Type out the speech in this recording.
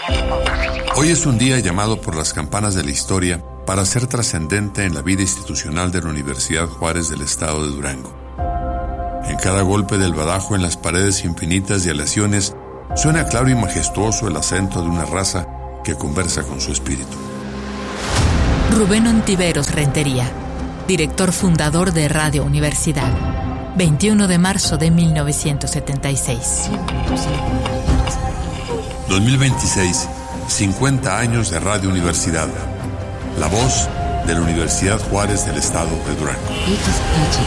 Hoy es un día llamado por las campanas de la historia para ser trascendente en la vida institucional de la Universidad Juárez del estado de Durango. En cada golpe del badajo en las paredes infinitas de aleaciones suena claro y majestuoso el acento de una raza que conversa con su espíritu. Rubén Ontiveros Rentería, director fundador de Radio Universidad, 21 de marzo de 1976. 2026, 50 años de Radio Universidad, la voz de la Universidad Juárez del estado de Durango.